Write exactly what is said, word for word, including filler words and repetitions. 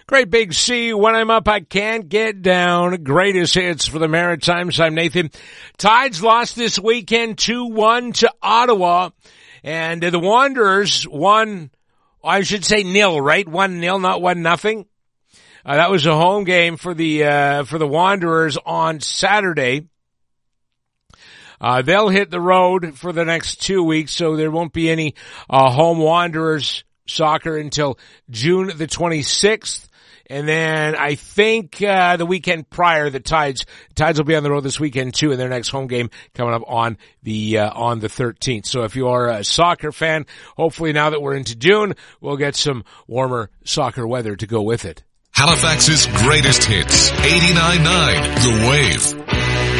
Great Big C, when I'm up, I can't get down. Greatest hits for the Maritimes. I'm Nathan. Tides lost this weekend two one to Ottawa. And the Wanderers won, I should say nil, right? one nil, not one nothing. Uh, that was a home game for the, uh, for the Wanderers on Saturday. Uh, they'll hit the road for the next two weeks, so there won't be any, uh, home Wanderers soccer until June the twenty-sixth. And then I think, uh, the weekend prior, the Tides, Tides will be on the road this weekend too, in their next home game coming up on the, uh, on the thirteenth. So if you are a soccer fan, hopefully now that we're into June, we'll get some warmer soccer weather to go with it. Halifax's greatest hits, eighty-nine point nine The Wave.